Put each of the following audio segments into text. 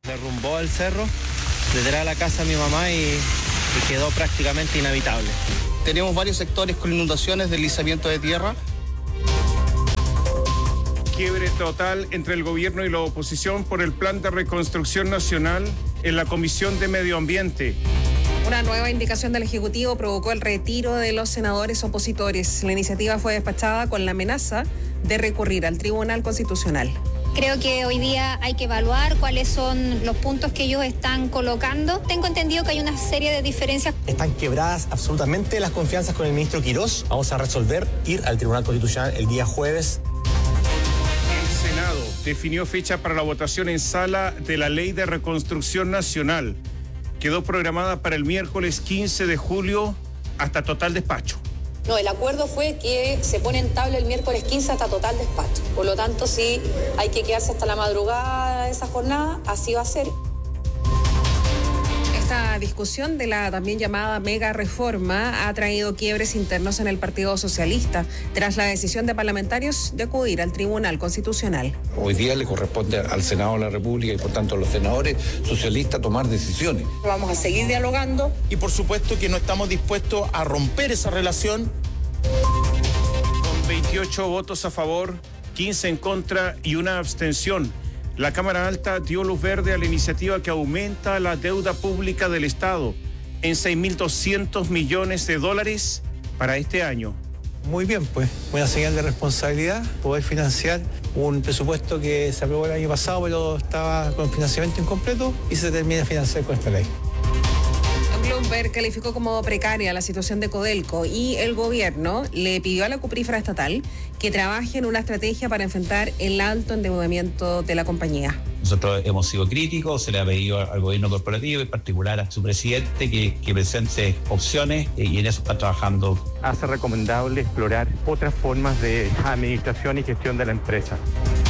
Derrumbó el cerro detrás de la casa de mi mamá y quedó prácticamente inhabitable. Tenemos varios sectores con inundaciones, deslizamiento de tierra. Quiebre total entre el gobierno y la oposición por el plan de reconstrucción nacional en la Comisión de Medio Ambiente. Una nueva indicación del Ejecutivo provocó el retiro de los senadores opositores. La iniciativa fue despachada con la amenaza de recurrir al Tribunal Constitucional. Creo que hoy día hay que evaluar cuáles son los puntos que ellos están colocando. Tengo entendido que hay una serie de diferencias. Están quebradas absolutamente las confianzas con el ministro Quirós. Vamos a resolver ir al Tribunal Constitucional el día jueves. El Senado definió fecha para la votación en sala de la Ley de Reconstrucción Nacional. Quedó programada para el miércoles 15 de julio hasta total despacho. No, el acuerdo fue que se pone en tabla el miércoles 15 hasta total despacho. Por lo tanto, si hay que quedarse hasta la madrugada de esa jornada, así va a ser. Esta discusión de la también llamada mega reforma ha traído quiebres internos en el Partido Socialista tras la decisión de parlamentarios de acudir al Tribunal Constitucional. Hoy día le corresponde al Senado de la República y por tanto a los senadores socialistas tomar decisiones. Vamos a seguir dialogando. Y por supuesto que no estamos dispuestos a romper esa relación. Con 28 votos a favor, 15 en contra y una abstención, la Cámara Alta dio luz verde a la iniciativa que aumenta la deuda pública del Estado en $6.200 millones para este año. Muy bien, pues, una señal de responsabilidad, poder financiar un presupuesto que se aprobó el año pasado, pero estaba con financiamiento incompleto y se termina de financiar con esta ley. Bloomberg calificó como precaria la situación de Codelco y el gobierno le pidió a la cuprífera estatal que trabaje en una estrategia para enfrentar el alto endeudamiento de la compañía. Nosotros hemos sido críticos, se le ha pedido al gobierno corporativo, en particular a su presidente, que presente opciones y en eso está trabajando. Hace recomendable explorar otras formas de administración y gestión de la empresa.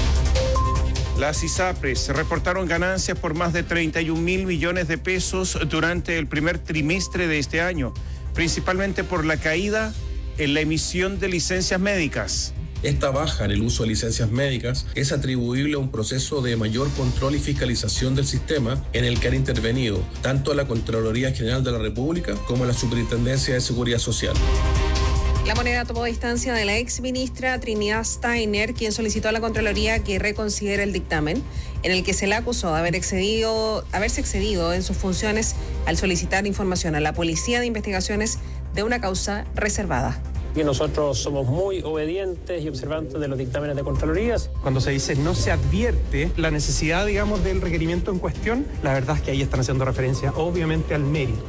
Las ISAPRES reportaron ganancias por más de 31.000 millones de pesos durante el primer trimestre de este año, principalmente por la caída en la emisión de licencias médicas. Esta baja en el uso de licencias médicas es atribuible a un proceso de mayor control y fiscalización del sistema en el que han intervenido tanto la Contraloría General de la República como la Superintendencia de Seguridad Social. La Moneda tomó distancia de la exministra Trinidad Steiner, quien solicitó a la Contraloría que reconsidere el dictamen en el que se le acusó de haberse excedido en sus funciones al solicitar información a la Policía de Investigaciones de una causa reservada. Que nosotros somos muy obedientes y observantes de los dictámenes de Contralorías. Cuando se dice no se advierte la necesidad, digamos, del requerimiento en cuestión, la verdad es que ahí están haciendo referencia, obviamente, al mérito.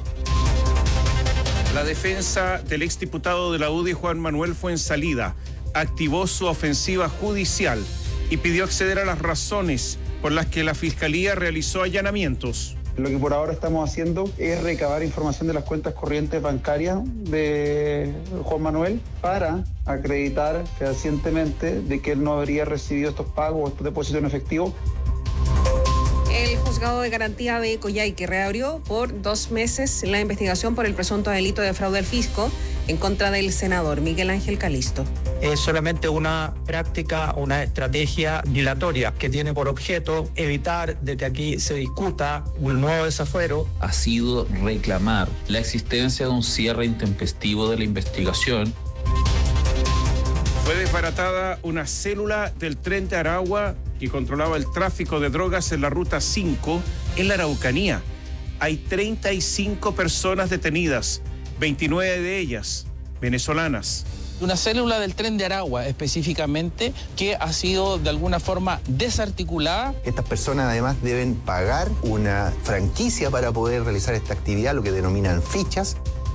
La defensa del exdiputado de la UDI, Juan Manuel Fuenzalida, activó su ofensiva judicial y pidió acceder a las razones por las que la Fiscalía realizó allanamientos. Lo que por ahora estamos haciendo es recabar información de las cuentas corrientes bancarias de Juan Manuel para acreditar fehacientemente de que él no habría recibido estos pagos o estos depósitos en efectivo. El juzgado de garantía de Coyhaique reabrió por 2 meses la investigación por el presunto delito de fraude al fisco en contra del senador Miguel Ángel Calisto. Es solamente una práctica, una estrategia dilatoria que tiene por objeto evitar de que aquí se discuta un nuevo desafuero. Ha sido reclamar la existencia de un cierre intempestivo de la investigación. Fue desbaratada una célula del Tren de Aragua que controlaba el tráfico de drogas en la Ruta 5 en la Araucanía. Hay 35 personas detenidas, 29 de ellas venezolanas. Una célula del Tren de Aragua específicamente que ha sido de alguna forma desarticulada. Estas personas además deben pagar una franquicia para poder realizar esta actividad, lo que denominan fichas.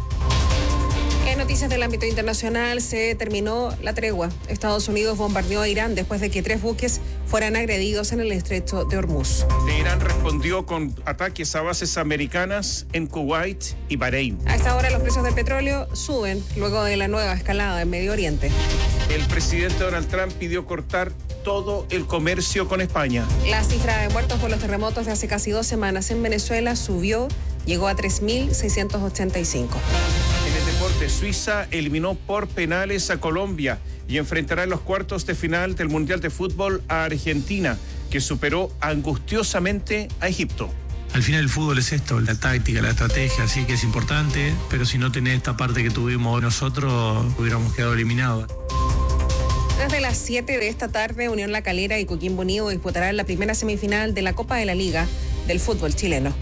En noticias del ámbito internacional se terminó la tregua. Estados Unidos bombardeó a Irán después de que 3 buques fueran agredidos en el estrecho de Hormuz. Irán respondió con ataques a bases americanas en Kuwait y Bahrein. A esta hora los precios del petróleo suben luego de la nueva escalada en Medio Oriente. El presidente Donald Trump pidió cortar todo el comercio con España. La cifra de muertos por los terremotos de hace casi 2 semanas en Venezuela llegó a 3.685. En el deporte, Suiza eliminó por penales a Colombia y enfrentará en los cuartos de final del Mundial de Fútbol a Argentina, que superó angustiosamente a Egipto. Al final el fútbol es esto, la táctica, la estrategia, así que es importante, pero si no tenés esta parte que tuvimos nosotros, hubiéramos quedado eliminados. Desde las 7 de esta tarde, Unión La Calera y Coquimbo Unido disputarán la primera semifinal de la Copa de la Liga del fútbol chileno.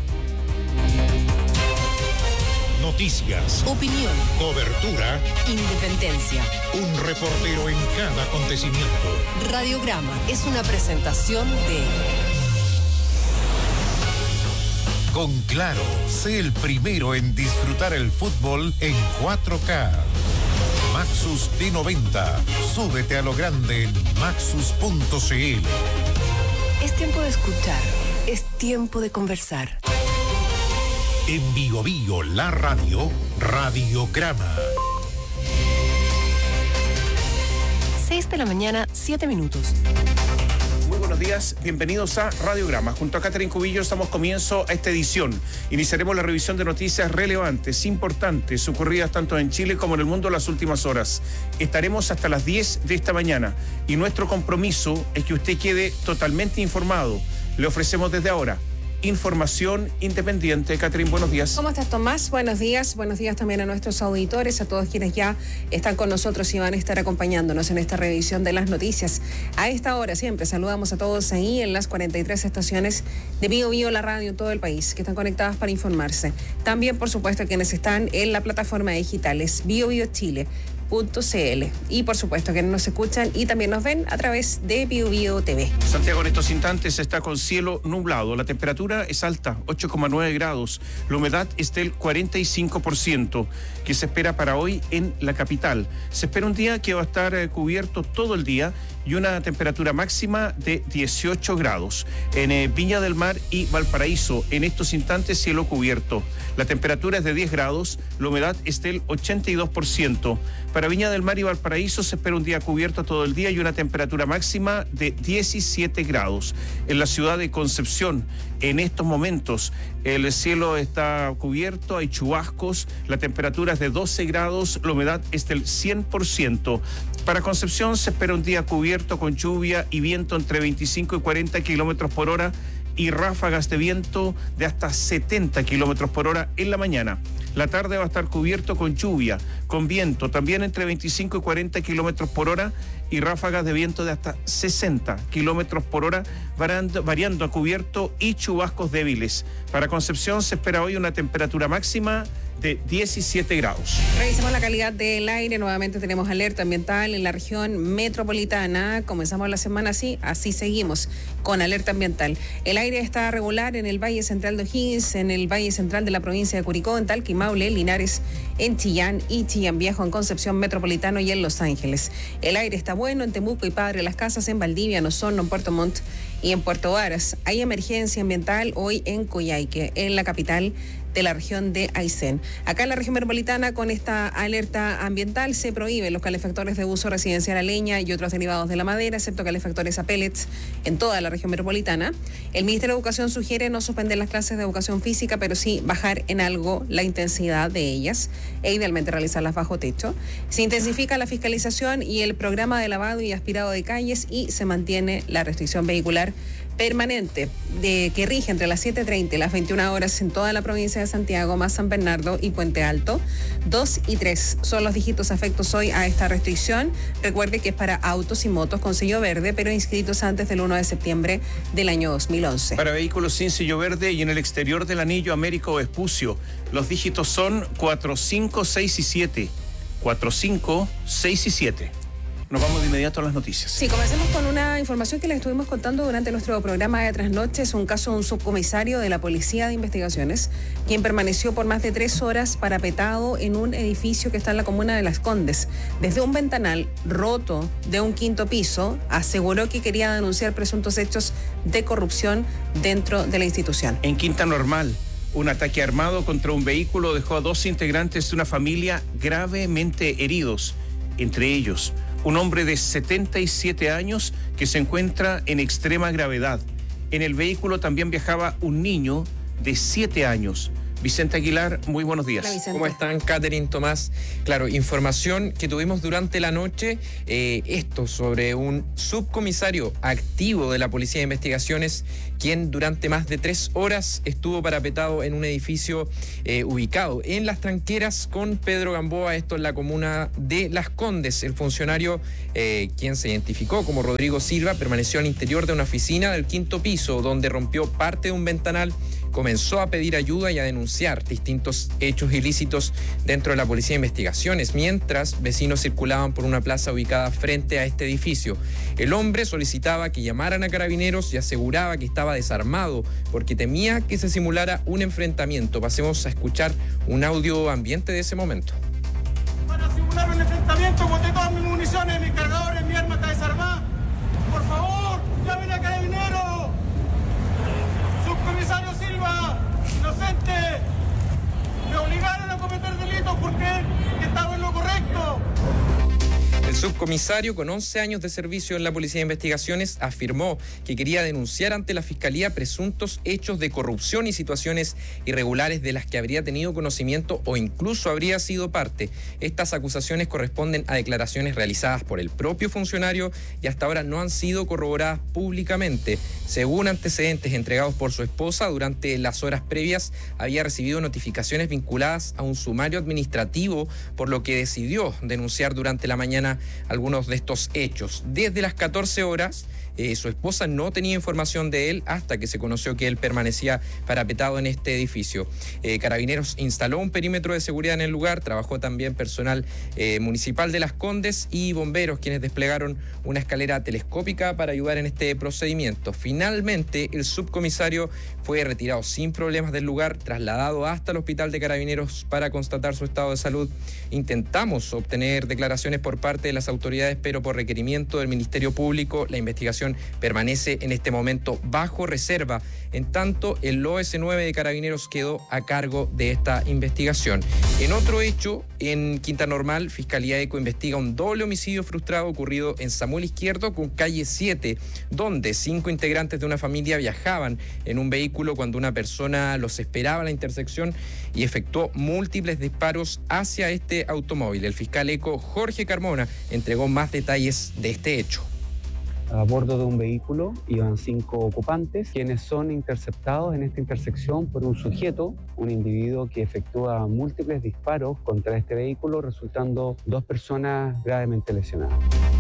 Noticias, opinión, cobertura, independencia. Un reportero en cada acontecimiento. Radiograma es una presentación de... Con Claro, sé el primero en disfrutar el fútbol en 4K. Maxus T90. Súbete a lo grande en maxus.cl. Es tiempo de escuchar. Es tiempo de conversar. En Bio Bio, la radio, Radiograma. 6 de la mañana, 7 minutos. Muy buenos días, bienvenidos a Radiograma. Junto a Catherine Cubillo damos comienzo a esta edición. Iniciaremos la revisión de noticias relevantes, importantes, ocurridas tanto en Chile como en el mundo en las últimas horas. Estaremos hasta las 10 de esta mañana y nuestro compromiso es que usted quede totalmente informado. Le ofrecemos desde ahora información independiente. Catherine, buenos días. ¿Cómo estás, Tomás? Buenos días también a nuestros auditores, a todos quienes ya están con nosotros y van a estar acompañándonos en esta revisión de las noticias. A esta hora siempre saludamos a todos ahí en las 43 estaciones de Bio Bio, la radio en todo el país, que están conectadas para informarse. También, por supuesto, quienes están en la plataforma digital, es biobiochile.cl. Y por supuesto que nos escuchan y también nos ven a través de Bio Bio TV. Santiago en estos instantes está con cielo nublado. La temperatura es alta, 8,9 grados. La humedad es del 45%, que se espera para hoy en la capital. Se espera un día que va a estar cubierto todo el día y una temperatura máxima de 18 grados. En Viña del Mar y Valparaíso, en estos instantes cielo cubierto. La temperatura es de 10 grados, la humedad es del 82%. Para Viña del Mar y Valparaíso se espera un día cubierto todo el día y una temperatura máxima de 17 grados. En la ciudad de Concepción, en estos momentos, el cielo está cubierto, hay chubascos, la temperatura es de 12 grados, la humedad es del 100%. Para Concepción se espera un día cubierto con lluvia y viento entre 25 y 40 kilómetros por hora y ráfagas de viento de hasta 70 kilómetros por hora en la mañana. La tarde va a estar cubierto con lluvia, con viento también entre 25 y 40 kilómetros por hora y ráfagas de viento de hasta 60 kilómetros por hora, variando a cubierto y chubascos débiles. Para Concepción se espera hoy una temperatura máxima de 17 grados. Revisamos la calidad del aire. Nuevamente tenemos alerta ambiental en la región metropolitana. Comenzamos la semana así seguimos con alerta ambiental. El aire está regular en el Valle Central de O'Higgins, en el Valle Central de la provincia de Curicó, en Talca y Maule, Linares, en Chillán y Chillán Viejo, en Concepción Metropolitano y en Los Ángeles. El aire está bueno en Temuco y Padre Las Casas, en Valdivia, en Osorno, en Puerto Montt y en Puerto Varas. Hay emergencia ambiental hoy en Coyhaique, en la capital de la región de Aysén. Acá en la región metropolitana, con esta alerta ambiental, se prohíben los calefactores de uso residencial a leña y otros derivados de la madera, excepto calefactores a pellets en toda la región metropolitana. El Ministerio de Educación sugiere no suspender las clases de educación física, pero sí bajar en algo la intensidad de ellas e idealmente realizarlas bajo techo. Se intensifica la fiscalización y el programa de lavado y aspirado de calles y se mantiene la restricción vehicular permanente que rige entre las 7:30 y las 21 horas en toda la provincia de Santiago, más San Bernardo y Puente Alto. 2 y 3 son los dígitos afectos hoy a esta restricción. Recuerde que es para autos y motos con sello verde, pero inscritos antes del 1 de septiembre del año 2011. Para vehículos sin sello verde y en el exterior del anillo Américo Vespucio, los dígitos son 4, 5, 6 y 7. 4, 5, 6 y 7. Nos vamos de inmediato a las noticias. Sí, comencemos con una información que les estuvimos contando durante nuestro programa de trasnoche. Es un caso de un subcomisario de la Policía de Investigaciones, quien permaneció por más de 3 horas parapetado en un edificio que está en la comuna de Las Condes. Desde un ventanal roto de un 5º piso, aseguró que quería denunciar presuntos hechos de corrupción dentro de la institución. En Quinta Normal, un ataque armado contra un vehículo dejó a 2 integrantes de una familia gravemente heridos, entre ellos un hombre de 77 años que se encuentra en extrema gravedad. En el vehículo también viajaba un niño de 7 años. Vicente Aguilar, muy buenos días. Hola, Vicente. ¿Cómo están, Catherine, Tomás? Claro, información que tuvimos durante la noche, esto sobre un subcomisario activo de la Policía de Investigaciones, quien durante más de 3 horas estuvo parapetado en un edificio ubicado en Las Tranqueras con Pedro Gamboa, esto en la comuna de Las Condes. El funcionario, quien se identificó como Rodrigo Silva, permaneció al interior de una oficina del 5º piso, donde rompió parte de un ventanal, comenzó a pedir ayuda y a denunciar distintos hechos ilícitos dentro de la Policía de Investigaciones, mientras vecinos circulaban por una plaza ubicada frente a este edificio. El hombre solicitaba que llamaran a carabineros y aseguraba que estaba desarmado porque temía que se simulara un enfrentamiento. Pasemos a escuchar un audio ambiente de ese momento. Para simular un enfrentamiento, boté todas mis municiones, mis cargadores, mi arma está desarmada. Por favor, llamen a carabineros. Subcomisario Silva, inocente, me obligaron a cometer delitos porque estaba en lo correcto. El subcomisario, con 11 años de servicio en la Policía de Investigaciones, afirmó que quería denunciar ante la Fiscalía presuntos hechos de corrupción y situaciones irregulares de las que habría tenido conocimiento o incluso habría sido parte. Estas acusaciones corresponden a declaraciones realizadas por el propio funcionario y hasta ahora no han sido corroboradas públicamente. Según antecedentes entregados por su esposa, durante las horas previas había recibido notificaciones vinculadas a un sumario administrativo, por lo que decidió denunciar durante la mañana algunos de estos hechos. Desde las 14 horas, su esposa no tenía información de él hasta que se conoció que él permanecía parapetado en este edificio. Carabineros instaló un perímetro de seguridad en el lugar, trabajó también personal municipal de Las Condes y bomberos, quienes desplegaron una escalera telescópica para ayudar en este procedimiento. Finalmente, el subcomisario fue retirado sin problemas del lugar, trasladado hasta el hospital de Carabineros para constatar su estado de salud. Intentamos obtener declaraciones por parte de las autoridades, pero por requerimiento del Ministerio Público, la investigación permanece en este momento bajo reserva. En tanto, el OS9 de Carabineros quedó a cargo de esta investigación. En otro hecho, en Quinta Normal, Fiscalía ECO investiga un doble homicidio frustrado ocurrido en Samuel Izquierdo con calle 7, donde 5 integrantes de una familia viajaban en un vehículo cuando una persona los esperaba en la intersección y efectuó múltiples disparos hacia este automóvil. El fiscal ECO, Jorge Carmona, entregó más detalles de este hecho. A bordo de un vehículo iban 5 ocupantes, quienes son interceptados en esta intersección por un sujeto, un individuo que efectúa múltiples disparos contra este vehículo, resultando 2 personas gravemente lesionadas.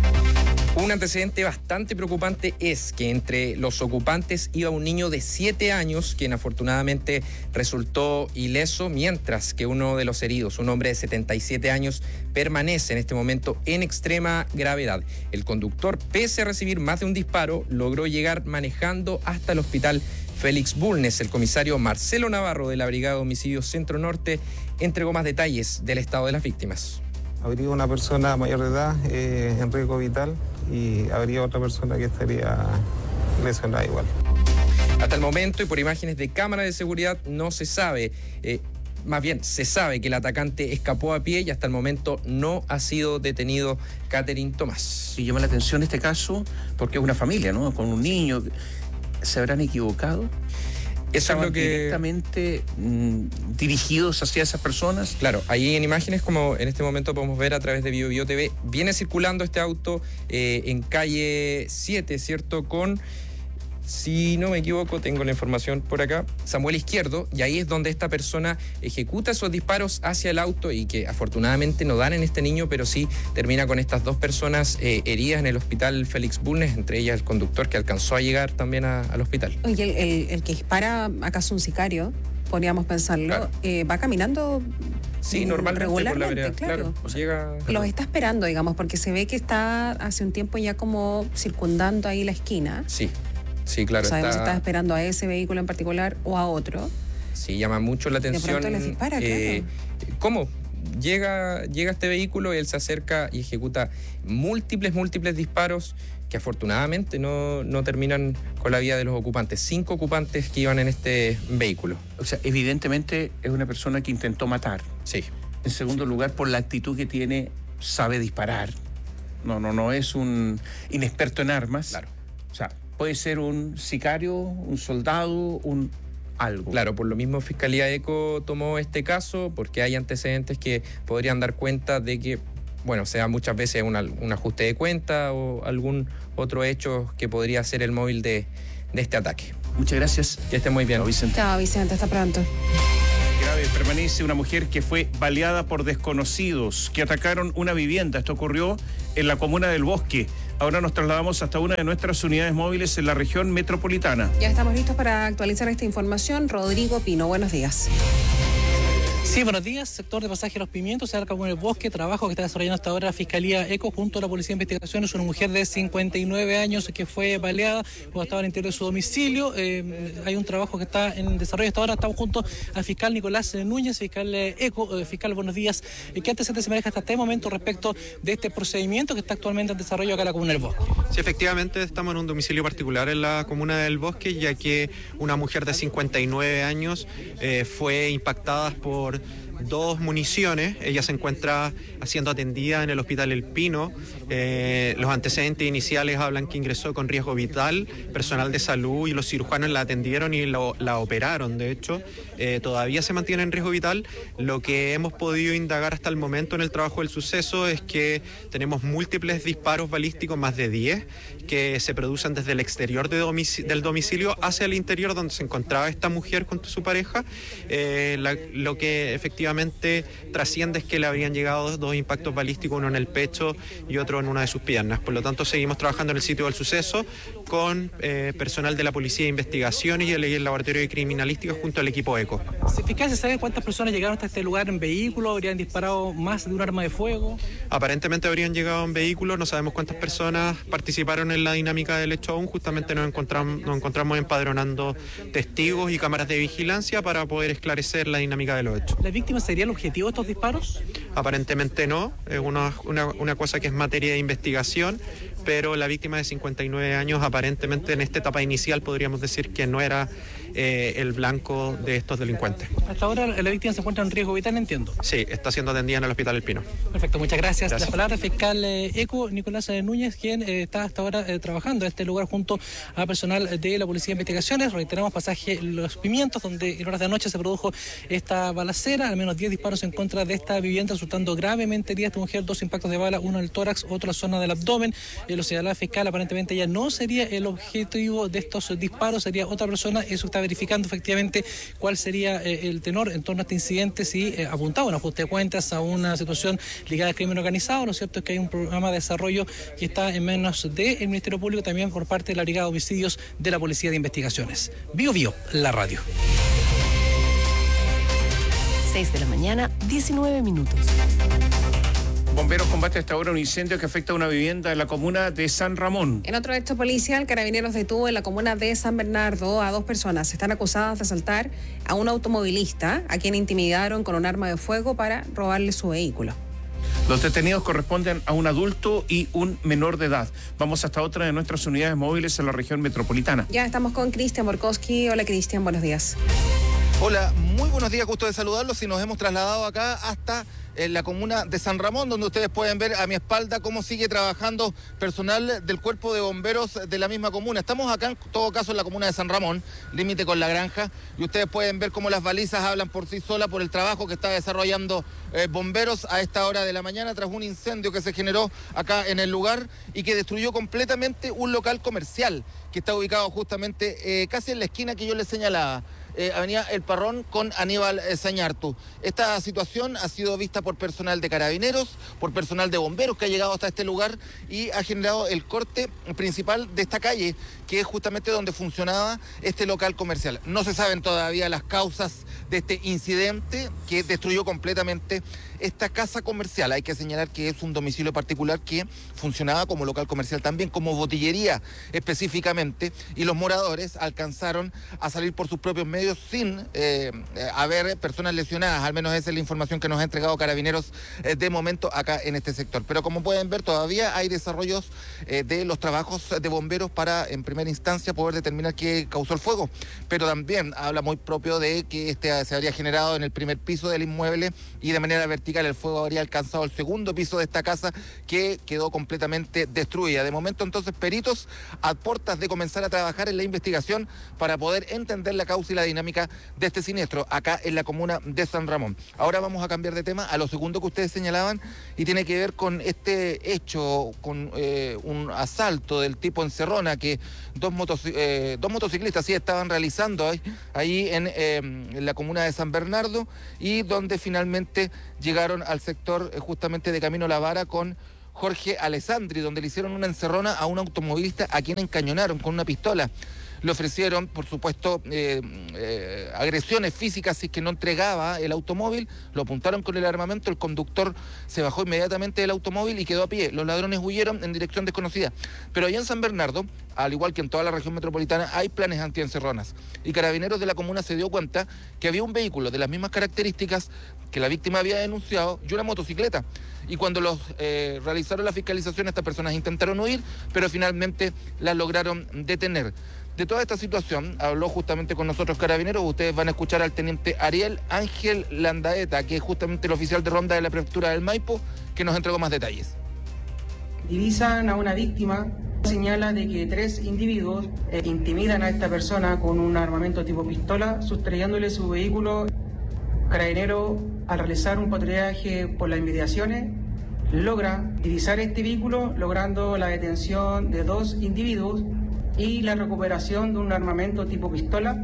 Un antecedente bastante preocupante es que entre los ocupantes iba un niño de 7 años, quien afortunadamente resultó ileso, mientras que uno de los heridos, un hombre de 77 años, permanece en este momento en extrema gravedad. El conductor, pese a recibir más de un disparo, logró llegar manejando hasta el hospital Félix Bulnes. El comisario Marcelo Navarro de la Brigada de Homicidios Centro Norte entregó más detalles del estado de las víctimas. Habría una persona mayor de edad en riesgo vital y habría otra persona que estaría lesionada igual. Hasta el momento y por imágenes de cámara de seguridad no se sabe, más bien se sabe que el atacante escapó a pie y hasta el momento no ha sido detenido. Catherine, Tomás. Y llama la atención este caso porque es una familia, ¿no? Con un niño. ¿Se habrán equivocado? Eso es lo que directamente dirigidos hacia esas personas. Claro, ahí en imágenes, como en este momento podemos ver a través de BioBio TV, viene circulando este auto en calle 7, ¿cierto? Con, si no me equivoco, tengo la información por acá, Samuel Izquierdo, y ahí es donde esta persona ejecuta esos disparos hacia el auto y que afortunadamente no dan en este niño, pero sí termina con estas 2 personas heridas en el hospital Félix Bulnes, entre ellas el conductor que alcanzó a llegar también al hospital. Oye, el que dispara, ¿acaso un sicario? Podríamos pensarlo. Claro. Va caminando. Sí, normalmente regularmente, por la vereda, claro. Llega... Los está esperando, digamos, porque se ve que está hace un tiempo ya como circundando ahí la esquina. Sí, claro. Sabemos si está esperando a ese vehículo en particular o a otro. Sí, llama mucho la atención. De pronto les dispara, claro. ¿Cómo? Llega este vehículo, él se acerca y ejecuta múltiples disparos que afortunadamente no terminan con la vida de los ocupantes. 5 ocupantes que iban en este vehículo. O sea, evidentemente es una persona que intentó matar. Sí. En segundo lugar, por la actitud que tiene, sabe disparar. No es un inexperto en armas. Claro. O sea, puede ser un sicario, un soldado, algo. Claro, por lo mismo Fiscalía ECO tomó este caso, porque hay antecedentes que podrían dar cuenta de que, bueno, sea muchas veces un ajuste de cuenta o algún otro hecho que podría ser el móvil de este ataque. Muchas gracias. Que esté muy bien. Chao, Vicente. Chao, Vicente, hasta pronto. Grave permanece una mujer que fue baleada por desconocidos que atacaron una vivienda. Esto ocurrió en la comuna del Bosque. Ahora nos trasladamos hasta una de nuestras unidades móviles en la región metropolitana. Ya estamos listos para actualizar esta información. Rodrigo Pino, buenos días. Sí, buenos días. Sector de Pasaje Los Pimientos, cerca con el Bosque, trabajo que está desarrollando hasta ahora la Fiscalía ECO junto a la Policía de Investigaciones. Una mujer de 59 años que fue baleada cuando estaba en el interior de su domicilio. Hay un trabajo que está en desarrollo hasta ahora. Estamos junto al fiscal Nicolás Núñez, fiscal ECO. Fiscal, buenos días. ¿Qué antecedentes se maneja hasta este momento respecto de este procedimiento que está actualmente en desarrollo acá en la comuna del Bosque? Sí, efectivamente, estamos en un domicilio particular en la comuna del Bosque, ya que una mujer de 59 años fue impactada por 2 municiones. Ella se encuentra siendo atendida en el Hospital El Pino. Los antecedentes iniciales hablan que ingresó con riesgo vital. Personal de salud y los cirujanos la atendieron y la operaron. De hecho, todavía se mantiene en riesgo vital. Lo que hemos podido indagar hasta el momento en el trabajo del suceso es que tenemos múltiples disparos balísticos, más de 10, que se producen desde el exterior del domicilio hacia el interior donde se encontraba esta mujer junto a su pareja. Lo que efectivamente trasciende es que le habrían llegado 2 impactos balísticos, uno en el pecho y otro en una de sus piernas. Por lo tanto, seguimos trabajando en el sitio del suceso con personal de la Policía de Investigaciones y el Laboratorio de Criminalística junto al equipo ECO. Fiscal, ¿se sabe cuántas personas llegaron hasta este lugar en vehículo? ¿Habrían disparado más de un arma de fuego? Aparentemente habrían llegado en vehículo. No sabemos cuántas personas participaron en la dinámica del hecho aún. Justamente nos encontramos empadronando testigos y cámaras de vigilancia para poder esclarecer la dinámica de los hechos. ¿La víctima sería el objetivo de estos disparos? Aparentemente no, es una cosa que es materia de investigación, pero la víctima de 59 años aparentemente en esta etapa inicial podríamos decir que no era el blanco de estos delincuentes. Hasta ahora la víctima se encuentra en riesgo vital, entiendo. Sí, está siendo atendida en el Hospital El Pino. Perfecto, muchas gracias. La palabra fiscal ECO, Nicolás Núñez, quien está hasta ahora trabajando en este lugar junto a personal de la Policía de Investigaciones. Reiteramos, Pasaje Los Pimientos, donde en horas de la noche se produjo esta balacera, al menos 10 disparos en contra de esta vivienda, resultando gravemente herida esta mujer, 2 impactos de bala, uno en el tórax, otro en la zona del abdomen. Lo señalaba fiscal, aparentemente ella no sería el objetivo de estos disparos, sería otra persona. Eso está verificando efectivamente cuál sería el tenor en torno a este incidente, si apuntaba a un ajuste de cuentas, a una situación ligada al crimen organizado. Lo cierto es que hay un programa de desarrollo que está en manos del Ministerio Público, también por parte de la Brigada de Homicidios de la Policía de Investigaciones. Bio Bio, la radio. 6 de la mañana, 19 minutos. Bomberos combate hasta ahora un incendio que afecta a una vivienda en la comuna de San Ramón. En otro hecho policial, Carabineros detuvo en la comuna de San Bernardo a 2 personas. Están acusadas de asaltar a un automovilista a quien intimidaron con un arma de fuego para robarle su vehículo. Los detenidos corresponden a un adulto y un menor de edad. Vamos hasta otra de nuestras unidades móviles en la región metropolitana. Ya estamos con Cristian Borkowski. Hola, Cristian, buenos días. Hola, muy buenos días, gusto de saludarlos y nos hemos trasladado acá hasta la comuna de San Ramón, donde ustedes pueden ver a mi espalda cómo sigue trabajando personal del cuerpo de bomberos de la misma comuna. Estamos acá en todo caso en la comuna de San Ramón, límite con La Granja, y ustedes pueden ver cómo las balizas hablan por sí solas por el trabajo que está desarrollando bomberos a esta hora de la mañana tras un incendio que se generó acá en el lugar y que destruyó completamente un local comercial que está ubicado justamente casi en la esquina que yo les señalaba. Avenida El Parrón con Aníbal Sañartu. Esta situación ha sido vista por personal de Carabineros, por personal de bomberos que ha llegado hasta este lugar y ha generado el corte principal de esta calle, que es justamente donde funcionaba este local comercial. No se saben todavía las causas de este incidente que destruyó completamente esta casa comercial. Hay que señalar que es un domicilio particular que funcionaba como local comercial también, como botillería específicamente, y los moradores alcanzaron a salir por sus propios medios sin haber personas lesionadas, al menos esa es la información que nos ha entregado Carabineros de momento acá en este sector. Pero como pueden ver, todavía hay desarrollos de los trabajos de bomberos para en primera instancia poder determinar qué causó el fuego, pero también habla muy propio de que se habría generado en el primer piso del inmueble y de manera vertical el fuego habría alcanzado el segundo piso de esta casa, que quedó completamente destruida. De momento entonces peritos a puertas de comenzar a trabajar en la investigación para poder entender la causa y la dinámica de este siniestro acá en la comuna de San Ramón. Ahora vamos a cambiar de tema a lo segundo que ustedes señalaban y tiene que ver con este hecho, con un asalto del tipo encerrona que dos motociclistas sí estaban realizando ahí en la comuna de San Bernardo, y donde finalmente llegaron al sector justamente de Camino La Vara con Jorge Alessandri, donde le hicieron una encerrona a un automovilista a quien encañonaron con una pistola. Le ofrecieron, por supuesto, agresiones físicas si es que no entregaba el automóvil, lo apuntaron con el armamento, el conductor se bajó inmediatamente del automóvil y quedó a pie. Los ladrones huyeron en dirección desconocida. Pero allá en San Bernardo, al igual que en toda la región metropolitana, hay planes antiencerronas. Y Carabineros de la comuna se dio cuenta que había un vehículo de las mismas características que la víctima había denunciado y una motocicleta. Y cuando los realizaron la fiscalización, estas personas intentaron huir, pero finalmente las lograron detener. De toda esta situación habló justamente con nosotros Carabineros. Ustedes van a escuchar al teniente Ariel Ángel Landaeta, que es justamente el oficial de ronda de la prefectura del Maipo, que nos entregó más detalles. Divisan a una víctima, señala de que 3 individuos intimidan a esta persona con un armamento tipo pistola, sustrayéndole su vehículo. Carabinero, al realizar un patrullaje por las inmediaciones, logra divisar este vehículo, logrando la detención de 2 individuos y la recuperación de un armamento tipo pistola.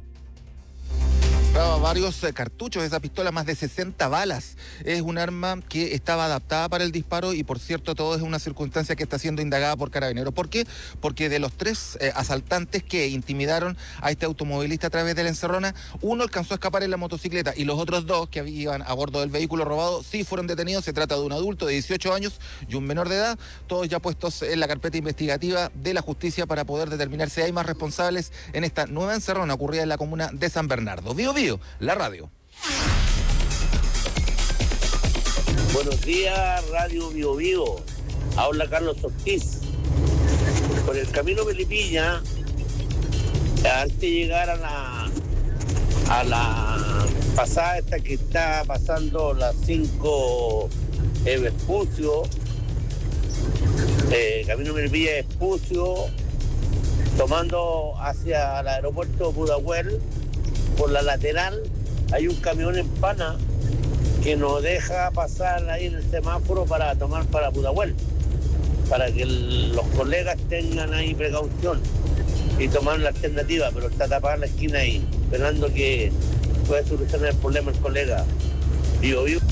Varios cartuchos de esa pistola, más de 60 balas. Es un arma que estaba adaptada para el disparo y, por cierto, todo es una circunstancia que está siendo indagada por Carabineros. ¿Por qué? Porque de los 3 asaltantes que intimidaron a este automovilista a través de la encerrona, uno alcanzó a escapar en la motocicleta y los otros 2 que iban a bordo del vehículo robado sí fueron detenidos. Se trata de un adulto de 18 años y un menor de edad, todos ya puestos en la carpeta investigativa de la justicia para poder determinar si hay más responsables en esta nueva encerrona ocurrida en la comuna de San Bernardo. Bio Bio, la radio. Buenos días, Radio Bio Bio. Habla Carlos Ortiz. Por el camino Melipilla, antes de llegar a la pasada esta que está pasando las 5 Vespucio, camino Melipilla Vespucio, tomando hacia el aeropuerto Pudahuel. Por la lateral hay un camión en pana que nos deja pasar ahí en el semáforo para tomar para Pudahuel, para que los colegas tengan ahí precaución y tomar la alternativa, pero está tapada la esquina ahí, esperando que pueda solucionar el problema el colega. Bio, bio.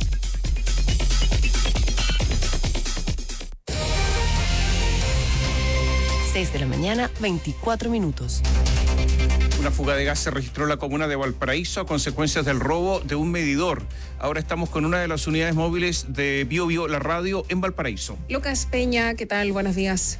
6 de la mañana, 24 minutos. Una fuga de gas se registró en la comuna de Valparaíso a consecuencias del robo de un medidor. Ahora estamos con una de las unidades móviles de Bio Bio, la radio, en Valparaíso. Lucas Peña, ¿qué tal? Buenos días.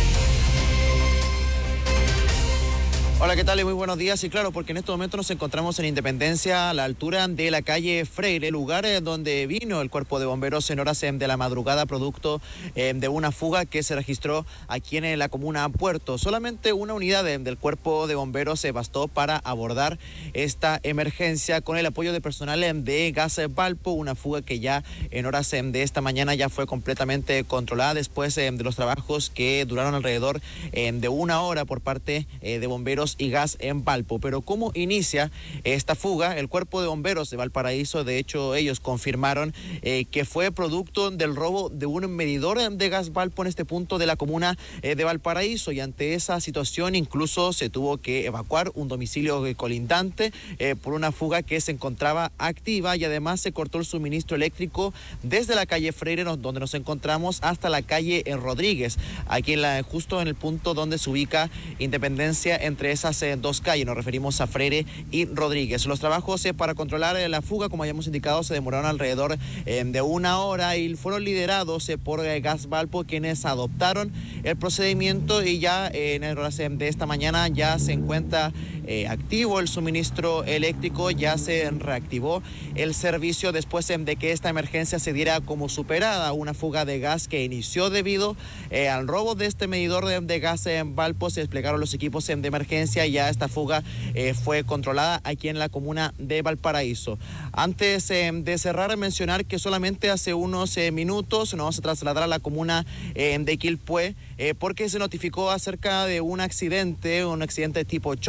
Hola, ¿qué tal? Y muy buenos días. Y claro, porque en este momento nos encontramos en Independencia, a la altura de la calle Freire, lugar donde vino el cuerpo de bomberos en horas de la madrugada, producto de una fuga que se registró aquí en la comuna Puerto. Solamente una unidad del cuerpo de bomberos se bastó para abordar esta emergencia con el apoyo de personal de Gas Valpo, una fuga que ya en horas de esta mañana ya fue completamente controlada después de los trabajos que duraron alrededor de 1 hora por parte de bomberos y Gas en Valpo. Pero ¿cómo inicia esta fuga? El cuerpo de bomberos de Valparaíso, de hecho ellos confirmaron que fue producto del robo de un medidor de Gas Valpo en este punto de la comuna de Valparaíso, y ante esa situación incluso se tuvo que evacuar un domicilio colindante por una fuga que se encontraba activa, y además se cortó el suministro eléctrico desde la calle Freire, donde nos encontramos, hasta la calle Rodríguez, aquí justo en el punto donde se ubica Independencia, entre esas 2 calles, nos referimos a Freire y Rodríguez. Los trabajos para controlar la fuga, como habíamos indicado, se demoraron alrededor de 1 hora y fueron liderados por Gas Valpo, quienes adoptaron el procedimiento, y ya en horas de esta mañana ya se encuentra activo el suministro eléctrico, ya se reactivó el servicio después de que esta emergencia se diera como superada, una fuga de gas que inició debido al robo de este medidor de gas en Valpo. Se desplegaron los equipos de emergencia y ya esta fuga fue controlada aquí en la comuna de Valparaíso. Antes de cerrar, mencionar que solamente hace unos minutos nos vamos a trasladar a la comuna de Quilpué, porque se notificó acerca de un accidente tipo choque, un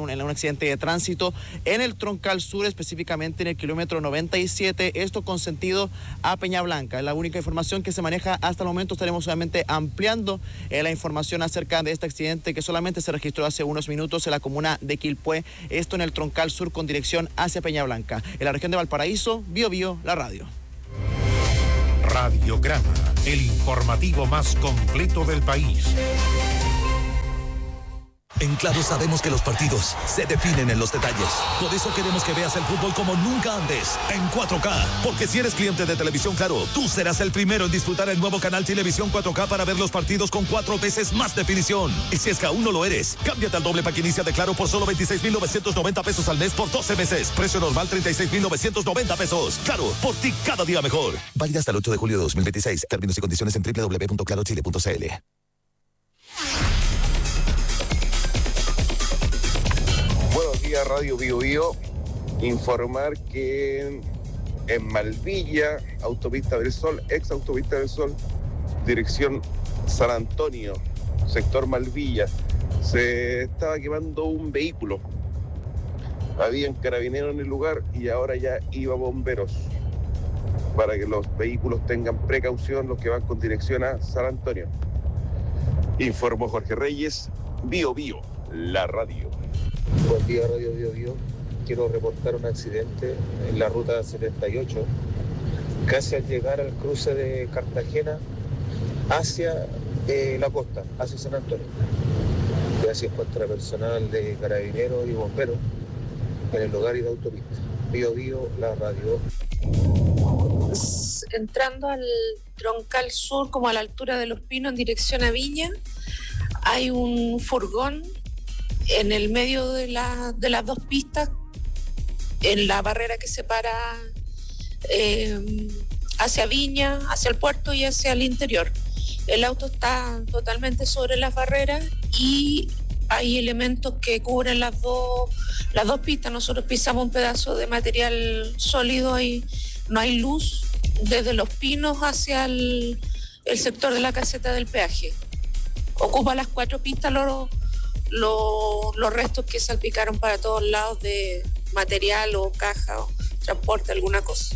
en un accidente de tránsito en el Troncal Sur, específicamente en el kilómetro 97, esto con sentido a Peña Blanca. Es la única información que se maneja hasta el momento. Estaremos obviamente ampliando la información acerca de este accidente que solamente se registró hace unos minutos en la comuna de Quilpué, esto en el Troncal Sur con dirección hacia Peña Blanca. En la región de Valparaíso, Bio, la radio. Radiograma, el informativo más completo del país. En Claro sabemos que los partidos se definen en los detalles. Por eso queremos que veas el fútbol como nunca antes, en 4K. Porque si eres cliente de Televisión Claro, tú serás el primero en disfrutar el nuevo canal Televisión 4K para ver los partidos con 4 veces más definición. Y si es que aún no lo eres, cámbiate al doble pack inicia de Claro por solo 26,990 pesos al mes por 12 meses. Precio normal 36,990 pesos. Claro, por ti cada día mejor. Válida hasta el 8 de julio de 2026. Términos y condiciones en www.clarochile.cl. Buenos días, Radio Bio. Informar que en Malvilla, Autopista del Sol, ex Autopista del Sol, dirección San Antonio, sector Malvilla, se estaba quemando un vehículo. Habían carabineros en el lugar y ahora ya iba bomberos para que los vehículos tengan precaución, los que van con dirección a San Antonio. Informó Jorge Reyes, Bio, la radio. Buen día, Radio Bio. Quiero reportar un accidente en la ruta 78, casi al llegar al cruce de Cartagena hacia la costa, hacia San Antonio. Ya se encuentra personal de carabineros y bomberos en el lugar y de autopista. Bio, la radio. Entrando al Troncal Sur, como a la altura de Los Pinos, en dirección a Viña, hay un furgón en el medio de las dos pistas, en la barrera que separa hacia Viña, hacia el puerto y hacia el interior. El auto está totalmente sobre las barreras y hay elementos que cubren las dos pistas. Nosotros pisamos un pedazo de material sólido y no hay luz desde Los Pinos hacia el sector de la caseta del peaje. Ocupa las 4 pistas los restos que salpicaron para todos lados de material o caja o transporte, alguna cosa.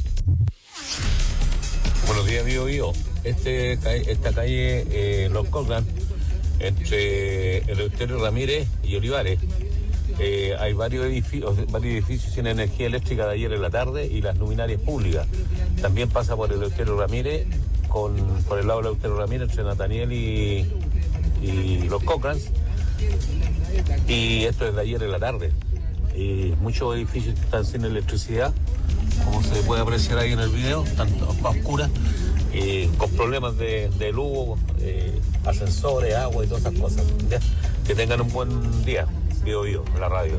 Buenos días, Bio. Esta calle Los Coclan, entre Eleuterio Ramírez y Olivares, hay varios edificios sin energía eléctrica de ayer en la tarde y las luminarias públicas. También pasa por Eleuterio Ramírez, por el lado de Eleuterio Ramírez, entre Nataniel y Los Coclans. Y esto es de ayer en la tarde. Muchos edificios están sin electricidad, como se puede apreciar ahí en el video, están a oscuras, con problemas de luz, ascensores, agua y todas esas cosas. ¿Ya? Que tengan un buen día. Bio, en la radio.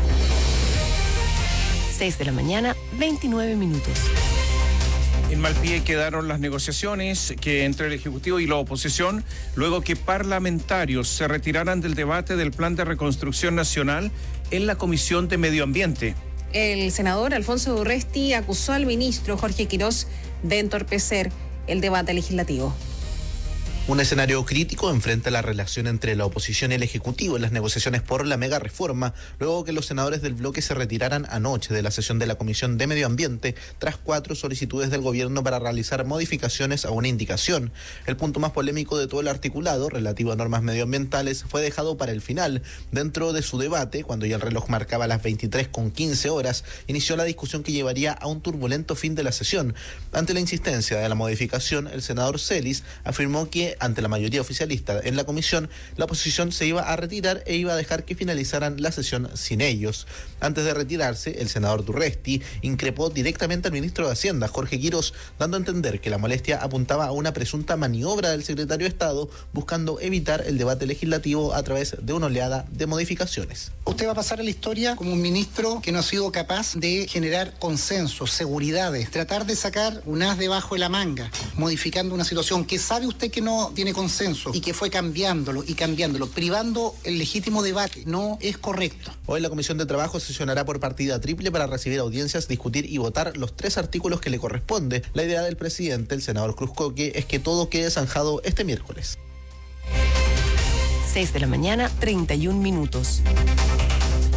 6 de la mañana, 29 minutos. En Malpie quedaron las negociaciones entre el Ejecutivo y la oposición luego que parlamentarios se retiraran del debate del Plan de Reconstrucción Nacional en la Comisión de Medio Ambiente. El senador Alfonso Urresti acusó al ministro Jorge Quirós de entorpecer el debate legislativo. Un escenario crítico enfrenta la relación entre la oposición y el Ejecutivo en las negociaciones por la mega reforma, luego que los senadores del bloque se retiraran anoche de la sesión de la Comisión de Medio Ambiente tras 4 solicitudes del gobierno para realizar modificaciones a una indicación. El punto más polémico de todo el articulado, relativo a normas medioambientales, fue dejado para el final. Dentro de su debate, cuando ya el reloj marcaba las 23:15, inició la discusión que llevaría a un turbulento fin de la sesión. Ante la insistencia de la modificación, el senador Celis afirmó que ante la mayoría oficialista en la comisión, la oposición se iba a retirar e iba a dejar que finalizaran la sesión sin ellos. Antes de retirarse, el senador Urresti increpó directamente al ministro de Hacienda, Jorge Quirós, dando a entender que la molestia apuntaba a una presunta maniobra del secretario de Estado buscando evitar el debate legislativo a través de una oleada de modificaciones. Usted va a pasar a la historia como un ministro que no ha sido capaz de generar consensos, seguridades, tratar de sacar un as debajo de la manga, modificando una situación que sabe usted que no tiene consenso y que fue cambiándolo, privando el legítimo debate. No es correcto. Hoy la Comisión de Trabajo sesionará por partida triple para recibir audiencias, discutir y votar los 3 artículos que le corresponde. La idea del presidente, el senador Cruzcoque, es que todo quede zanjado este miércoles. 6 de la mañana, 31 minutos.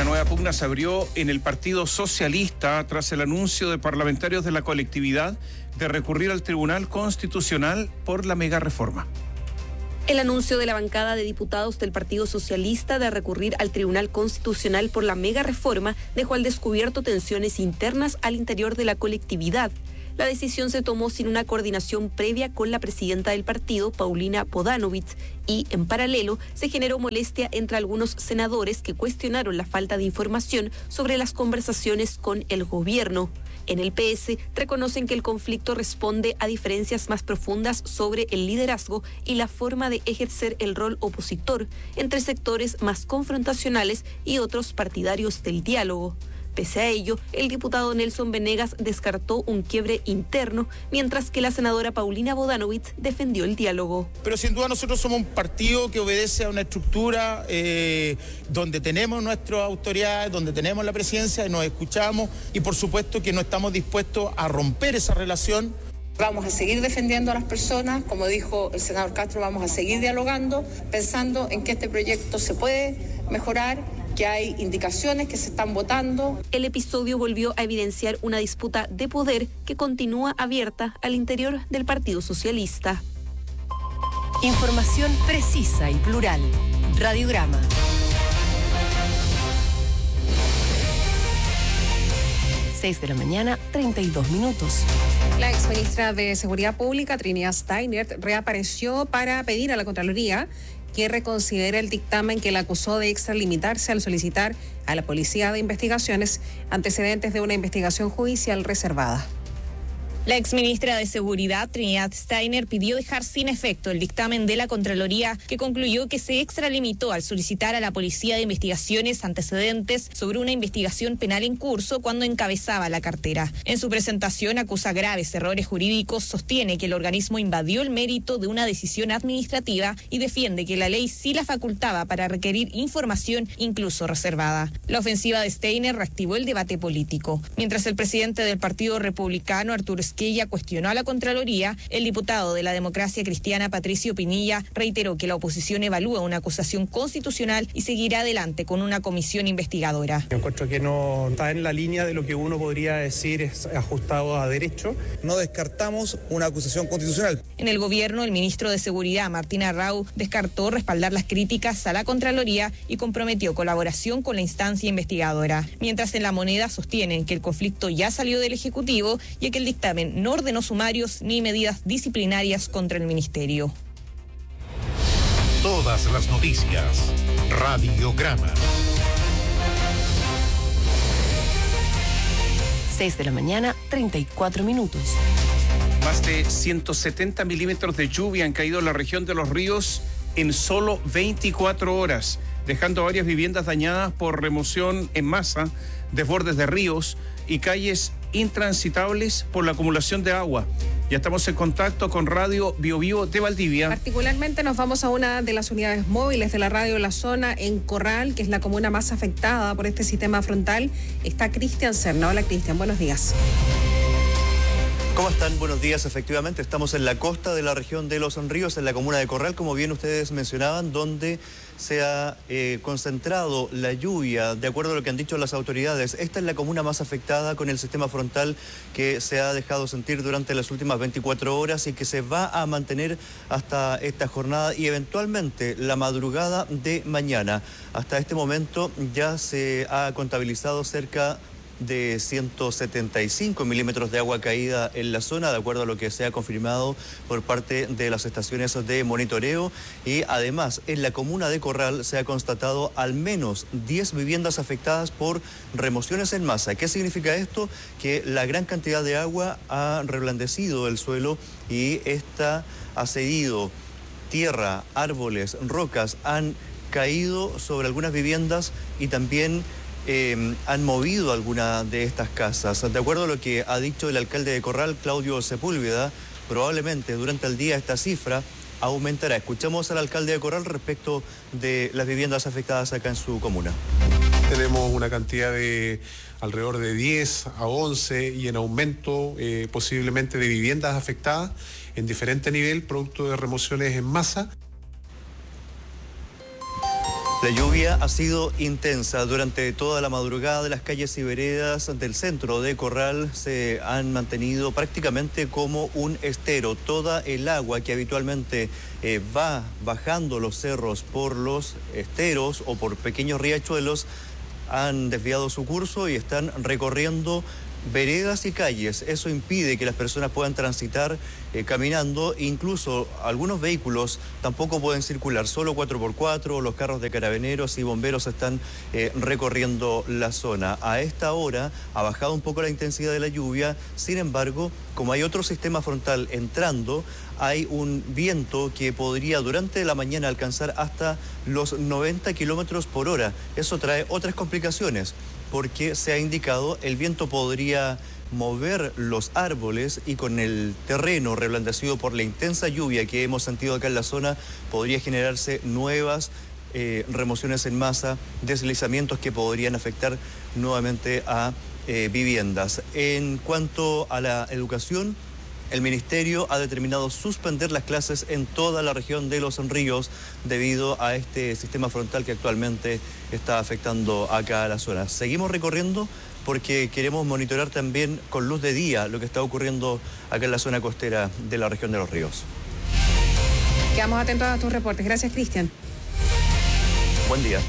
nueva pugna se abrió en el Partido Socialista tras el anuncio de parlamentarios de la colectividad de recurrir al Tribunal Constitucional por la mega reforma. El anuncio de la bancada de diputados del Partido Socialista de recurrir al Tribunal Constitucional por la mega reforma dejó al descubierto tensiones internas al interior de la colectividad. La decisión se tomó sin una coordinación previa con la presidenta del partido, Paulina Bodanovich, y, en paralelo, se generó molestia entre algunos senadores que cuestionaron la falta de información sobre las conversaciones con el gobierno. En el PS reconocen que el conflicto responde a diferencias más profundas sobre el liderazgo y la forma de ejercer el rol opositor entre sectores más confrontacionales y otros partidarios del diálogo. Pese a ello, el diputado Nelson Venegas descartó un quiebre interno, mientras que la senadora Paulina Bodanovich defendió el diálogo. Pero sin duda nosotros somos un partido que obedece a una estructura donde tenemos nuestras autoridades, donde tenemos la presidencia y nos escuchamos, y por supuesto que no estamos dispuestos a romper esa relación. Vamos a seguir defendiendo a las personas, como dijo el senador Castro, vamos a seguir dialogando, pensando en que este proyecto se puede mejorar, que hay indicaciones que se están votando. El episodio volvió a evidenciar una disputa de poder que continúa abierta al interior del Partido Socialista. Información precisa y plural. Radiograma. Seis de la mañana, 32 minutos. La exministra de Seguridad Pública, Trinidad Steiner, reapareció para pedir a la Contraloría que reconsidere el dictamen que la acusó de extralimitarse al solicitar a la Policía de Investigaciones antecedentes de una investigación judicial reservada. La exministra de Seguridad, Trinidad Steiner, pidió dejar sin efecto el dictamen de la Contraloría que concluyó que se extralimitó al solicitar a la Policía de Investigaciones antecedentes sobre una investigación penal en curso cuando encabezaba la cartera. En su presentación acusa graves errores jurídicos, sostiene que el organismo invadió el mérito de una decisión administrativa y defiende que la ley sí la facultaba para requerir información incluso reservada. La ofensiva de Steiner reactivó el debate político. Mientras el presidente del Partido Republicano, Arturo Esquella, cuestionó a la Contraloría, el diputado de la Democracia Cristiana, Patricio Pinilla, reiteró que la oposición evalúa una acusación constitucional y seguirá adelante con una comisión investigadora. Yo encuentro que no está en la línea de lo que uno podría decir es ajustado a derecho. No descartamos una acusación constitucional. En el gobierno, el ministro de Seguridad, Martín Arrau, descartó respaldar las críticas a la Contraloría y comprometió colaboración con la instancia investigadora. Mientras en La Moneda sostienen que el conflicto ya salió del Ejecutivo y que el dictamen no ordenó sumarios ni medidas disciplinarias contra el ministerio. Todas las noticias. Radiograma. 6 de la mañana, 34 minutos. Más de 170 milímetros de lluvia han caído en la región de Los Ríos en solo 24 horas, dejando varias viviendas dañadas por remoción en masa, desbordes de ríos y calles intransitables por la acumulación de agua. Ya estamos en contacto con Radio Biobío de Valdivia. Particularmente nos vamos a una de las unidades móviles de la radio de la zona, en Corral, que es la comuna más afectada por este sistema frontal. Está Cristian Serna. Hola, Cristian, buenos días. ¿Cómo están? Buenos días. Efectivamente, estamos en la costa de la región de Los Ríos, en la comuna de Corral, como bien ustedes mencionaban, donde se ha concentrado la lluvia, de acuerdo a lo que han dicho las autoridades. Esta es la comuna más afectada con el sistema frontal que se ha dejado sentir durante las últimas 24 horas y que se va a mantener hasta esta jornada y eventualmente la madrugada de mañana. Hasta este momento ya se ha contabilizado cerca de 175 milímetros de agua caída en la zona, de acuerdo a lo que se ha confirmado por parte de las estaciones de monitoreo. Y además, en la comuna de Corral se ha constatado al menos 10 viviendas afectadas por remociones en masa. ¿Qué significa esto? Que la gran cantidad de agua ha reblandecido el suelo y esta ha cedido tierra, árboles, rocas, han caído sobre algunas viviendas y también han movido alguna de estas casas. De acuerdo a lo que ha dicho el alcalde de Corral, Claudio Sepúlveda, probablemente durante el día esta cifra aumentará. Escuchamos al alcalde de Corral respecto de las viviendas afectadas acá en su comuna. Tenemos una cantidad de alrededor de 10 a 11 y en aumento posiblemente de viviendas afectadas en diferente nivel, producto de remociones en masa. La lluvia ha sido intensa durante toda la madrugada. Las calles y veredas del centro de Corral se han mantenido prácticamente como un estero. Toda el agua que habitualmente va bajando los cerros por los esteros o por pequeños riachuelos han desviado su curso y están recorriendo veredas y calles. Eso impide que las personas puedan transitar caminando. Incluso algunos vehículos tampoco pueden circular, solo 4x4, los carros de carabineros y bomberos están recorriendo la zona. A esta hora ha bajado un poco la intensidad de la lluvia, sin embargo, como hay otro sistema frontal entrando, hay un viento que podría durante la mañana alcanzar hasta los 90 kilómetros por hora. Eso trae otras complicaciones, porque se ha indicado el viento podría mover los árboles y con el terreno reblandecido por la intensa lluvia que hemos sentido acá en la zona, podría generarse nuevas remociones en masa, deslizamientos que podrían afectar nuevamente a viviendas. En cuanto a la educación, el Ministerio ha determinado suspender las clases en toda la región de Los Ríos debido a este sistema frontal que actualmente está afectando acá a la zona. Seguimos recorriendo porque queremos monitorar también con luz de día lo que está ocurriendo acá en la zona costera de la región de Los Ríos. Quedamos atentos a tus reportes. Gracias, Cristian. Buen día.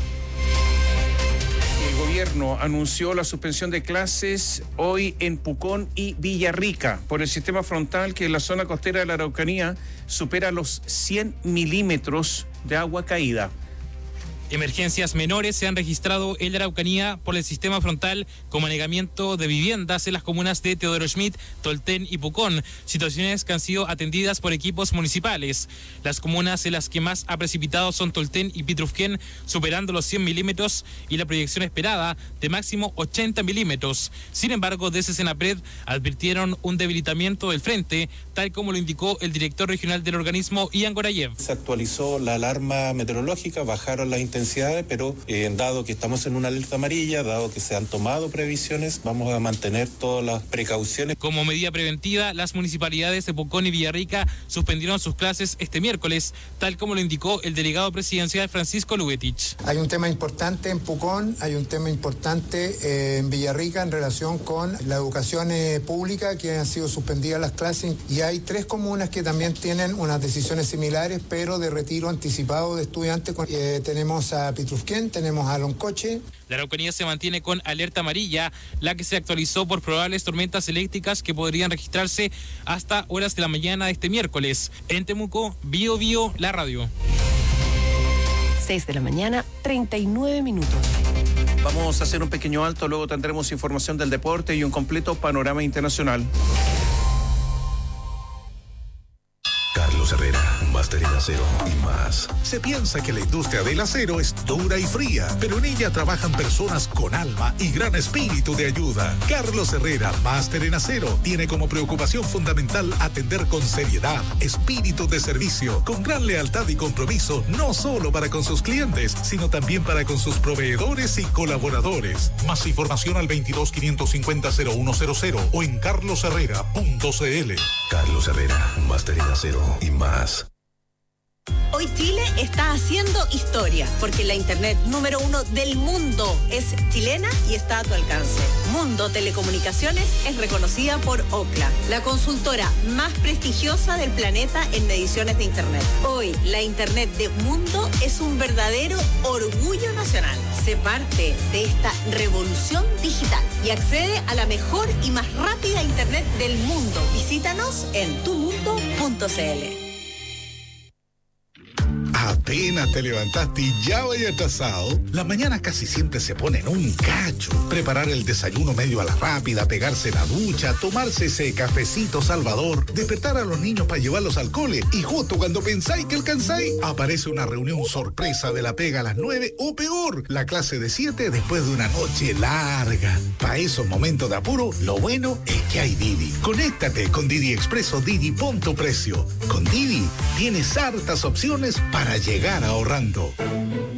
El gobierno anunció la suspensión de clases hoy en Pucón y Villarrica por el sistema frontal que en la zona costera de la Araucanía supera los 100 milímetros de agua caída. Emergencias menores se han registrado en la Araucanía por el sistema frontal como anegamiento de viviendas en las comunas de Teodoro Schmidt, Tolten y Pucón, situaciones que han sido atendidas por equipos municipales. Las comunas en las que más ha precipitado son Tolten y Pitrufquén, superando los 100 milímetros y la proyección esperada de máximo 80 milímetros. Sin embargo, desde Senapred advirtieron un debilitamiento del frente, tal como lo indicó el director regional del organismo, Ian Gorayev. Se actualizó la alarma meteorológica, bajaron las intensidades, pero dado que estamos en una alerta amarilla, dado que se han tomado previsiones, vamos a mantener todas las precauciones. Como medida preventiva, las municipalidades de Pucón y Villarrica suspendieron sus clases este miércoles, tal como lo indicó el delegado presidencial Francisco Lubetich. Hay un tema importante en Pucón, hay un tema importante en Villarrica en relación con la educación pública, que han sido suspendidas las clases, y hay 3 comunas que también tienen unas decisiones similares, pero de retiro anticipado de estudiantes. Tenemos a Pitrufquén, tenemos a Loncoche. La Araucanía se mantiene con alerta amarilla, la que se actualizó por probables tormentas eléctricas que podrían registrarse hasta horas de la mañana de este miércoles. En Temuco, Bio Bio, la radio. 6 de la mañana, 39 minutos. Vamos a hacer un pequeño alto, luego tendremos información del deporte y un completo panorama internacional. Carlos Herrera, Máster en Acero y más. Se piensa que la industria del acero es dura y fría, pero en ella trabajan personas con alma y gran espíritu de ayuda. Carlos Herrera, Máster en Acero, tiene como preocupación fundamental atender con seriedad, espíritu de servicio, con gran lealtad y compromiso, no solo para con sus clientes, sino también para con sus proveedores y colaboradores. Más información al 22-550-0100 o en carlosherrera.cl. Carlos Herrera, Máster en Acero y más. Hoy Chile está haciendo historia, porque la internet número 1 del mundo es chilena y está a tu alcance. Mundo Telecomunicaciones es reconocida por Ookla, la consultora más prestigiosa del planeta en mediciones de internet. Hoy, la internet de Mundo es un verdadero orgullo nacional. Sé parte de esta revolución digital y accede a la mejor y más rápida internet del mundo. Visítanos en tumundo.cl. Apenas te levantaste y ya vaya atrasado. Las mañanas casi siempre se ponen un cacho. Preparar el desayuno medio a la rápida, pegarse la ducha, tomarse ese cafecito salvador, despertar a los niños para llevarlos al cole, y justo cuando pensáis que alcanzáis, aparece una reunión sorpresa de la pega a las 9 o peor, la clase de 7 después de una noche larga. Para esos momentos de apuro, lo bueno es que hay Didi. Conéctate con Didi Expreso Didi Punto Precio. Con Didi tienes hartas opciones para llegar ahorrando.